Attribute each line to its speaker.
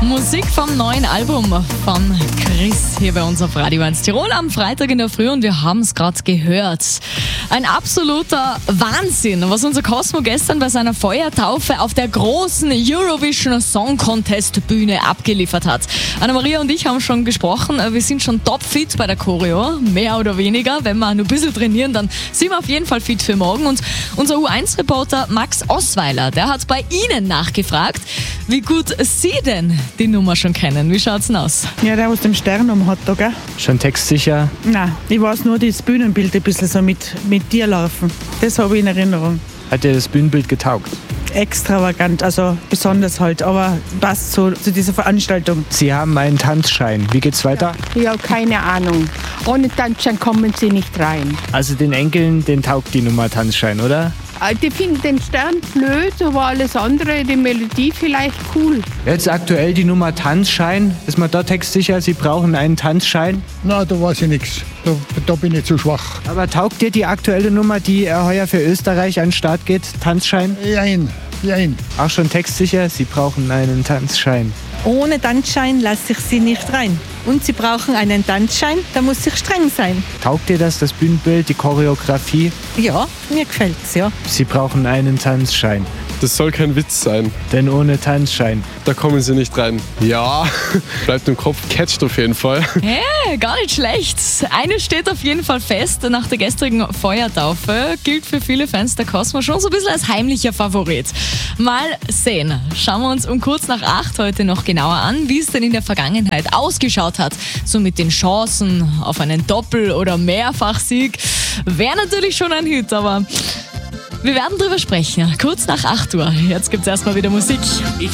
Speaker 1: Musik vom neuen Album von Chris hier bei uns auf Radio 1 Tirol am Freitag in der Früh und wir haben es gerade gehört. Ein absoluter Wahnsinn, was unser Cosmo gestern bei seiner Feuertaufe auf der großen Eurovision Song Contest Bühne abgeliefert hat. Anna-Maria und ich haben schon gesprochen, wir sind schon topfit bei der Choreo, mehr oder weniger. Wenn wir nur ein bisschen trainieren, dann sind wir auf jeden Fall fit für morgen. Und unser U1-Reporter Max Osweiler, der hat bei Ihnen nachgefragt, wie gut Sie denn die Nummer schon kennen. Wie schaut's denn aus?
Speaker 2: Ja, der aus dem Stern um hat da, gell?
Speaker 3: Schon textsicher?
Speaker 2: Nein, ich weiß nur das Bühnenbild ein bisschen so mit dir laufen. Das habe ich in Erinnerung.
Speaker 3: Hat dir das Bühnenbild getaugt?
Speaker 2: Extravagant, also besonders halt, aber passt zu dieser Veranstaltung.
Speaker 3: Sie haben einen Tanzschein. Wie geht's weiter?
Speaker 4: Ja, keine Ahnung. Ohne Tanzschein kommen sie nicht rein.
Speaker 3: Also den Enkeln, den taugt die Nummer Tanzschein, oder?
Speaker 4: Die finden den Stern blöd, aber alles andere, die Melodie vielleicht cool.
Speaker 3: Jetzt aktuell die Nummer Tanzschein. Ist man da textsicher, Sie brauchen einen Tanzschein?
Speaker 5: Na, da weiß ich nichts. Da bin ich zu schwach.
Speaker 3: Aber taugt dir die aktuelle Nummer, die heuer für Österreich an den Start geht, Tanzschein?
Speaker 5: Jein.
Speaker 3: Auch schon textsicher, Sie brauchen einen Tanzschein.
Speaker 6: Ohne Tanzschein lasse ich sie nicht rein. Und sie brauchen einen Tanzschein, da muss ich streng sein.
Speaker 3: Taugt dir das Bühnenbild, die Choreografie?
Speaker 6: Ja, mir gefällt's, ja.
Speaker 3: Sie brauchen einen Tanzschein.
Speaker 7: Das soll kein Witz sein.
Speaker 3: Denn ohne Tanzschein.
Speaker 7: Da kommen sie nicht rein. Ja, bleibt im Kopf, catcht auf jeden Fall.
Speaker 1: Hey, gar nicht schlecht. Eines steht auf jeden Fall fest, nach der gestrigen Feuertaufe gilt für viele Fans der Cosmo schon so ein bisschen als heimlicher Favorit. Mal sehen. Schauen wir uns um kurz nach 8 heute noch genauer an, wie es denn in der Vergangenheit ausgeschaut hat. So mit den Chancen auf einen Doppel- oder Mehrfachsieg. Wäre natürlich schon ein Hit, aber wir werden drüber sprechen. Kurz nach 8 Uhr. Jetzt gibt's erstmal wieder Musik.
Speaker 8: Ich